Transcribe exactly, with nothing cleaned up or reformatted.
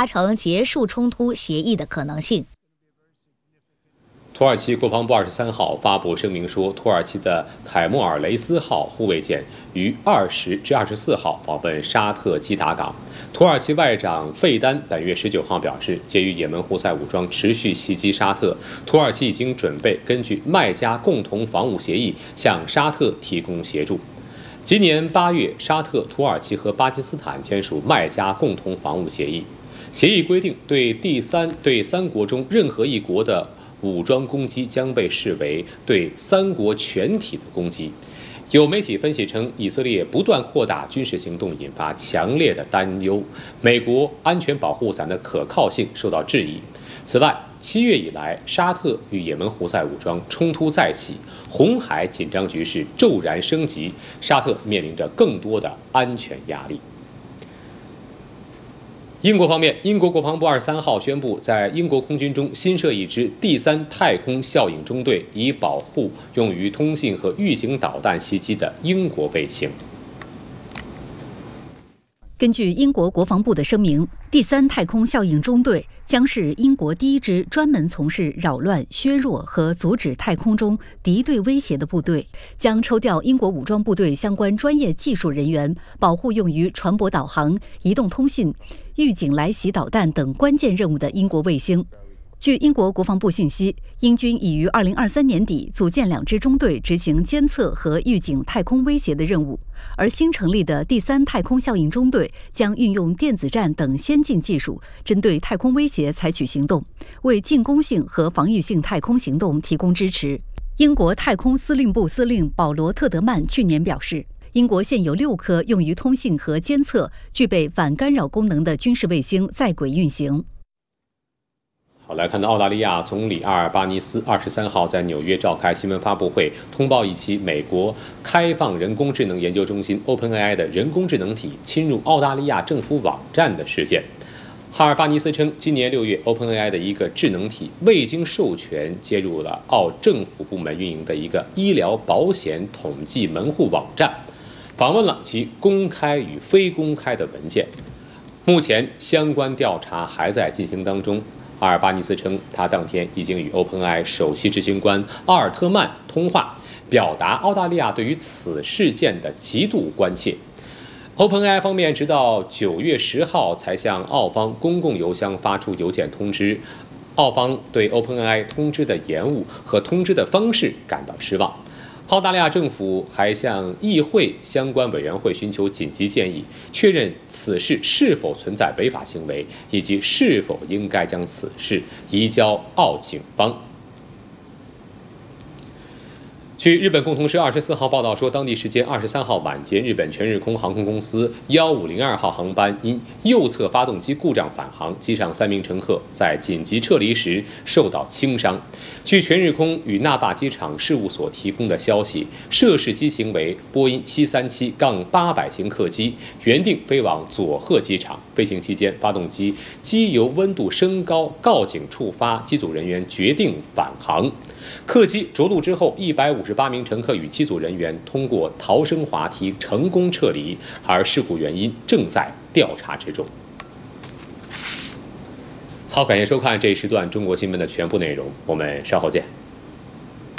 达成结束冲突协议的可能性。 土耳其国防部二十三号发布声明说，土耳其的凯莫尔雷斯号护卫舰于二十至二十四号访问沙特基达港。土耳其外长费丹本月十九号表示，鉴于也门胡塞武装持续袭击沙特，土耳其已经准备根据麦加共同防务协议向沙特提供协助。今年八月，沙特、土耳其和巴基斯坦签署麦加共同防务协议，协议规定，对第三对三国中任何一国的武装攻击将被视为对三国全体的攻击。有媒体分析称，以色列不断扩大军事行动引发强烈的担忧，美国安全保护伞的可靠性受到质疑。此外，七月以来，沙特与也门胡塞武装冲突再起，红海紧张局势骤然升级，沙特面临着更多的安全压力。英国方面，英国国防部二十三号宣布，在英国空军中新设一支第三太空效应中队，以保护用于通信和预警导弹袭击的英国卫星。 根据英国国防部的声明，第三太空效应中队将是英国第一支专门从事扰乱、削弱和阻止太空中敌对威胁的部队，将抽调英国武装部队相关专业技术人员，保护用于船舶导航、移动通信、预警来袭导弹等关键任务的英国卫星。据英国国防部信息，英军已于二零二三年底组建两支中队，执行监测和预警太空威胁的任务。而新成立的第三太空效应中队将运用电子战等先进技术，针对太空威胁采取行动，为进攻性和防御性太空行动提供支持。英国太空司令部司令保罗·特德曼去年表示，英国现有六颗用于通信和监测、具备反干扰功能的军事卫星在轨运行。 好，来看到澳大利亚总理阿尔巴尼斯二十三号在纽约召开新闻发布会，通报一起美国开放人工智能研究中心 OpenAI 的人工智能体侵入澳大利亚政府网站的事件。哈尔巴尼斯称，今年六月 OpenAI 的一个智能体未经授权接入了澳政府部门运营的一个医疗保险统计门户网站，访问了其公开与非公开的文件。目前相关调查还在进行当中。阿尔巴尼斯称，他当天已经与 OpenAI 首席执行官奥尔特曼通话，表达澳大利亚对于此事件的极度关切。OpenAI 方面直到九月十号才向澳方公共邮箱发出邮件通知，澳方对 OpenAI 通知的延误和通知的方式感到失望。澳大利亚政府还向议会相关委员会寻求紧急建议，确认此事是否存在违法行为，以及是否应该将此事移交澳警方。据日本共同社二十四号报道说，当地时间二十三号晚间，日本全日空航空公司一五零二号航班因右侧发动机故障返航，机上三名乘客在紧急撤离时受到轻伤。据全日空与那霸机场事务所提供的消息，涉事机型为波音七三七八百型客机，原定飞往佐贺机场。飞行期间，发动机机油温度升高，告警触发，机组人员决定返航。客机着陆之后，一百五十八名乘客与机组人员通过逃生滑梯成功撤离，而事故原因正在调查之中。好，感谢收看这一时段中国新闻的全部内容，我们稍后见。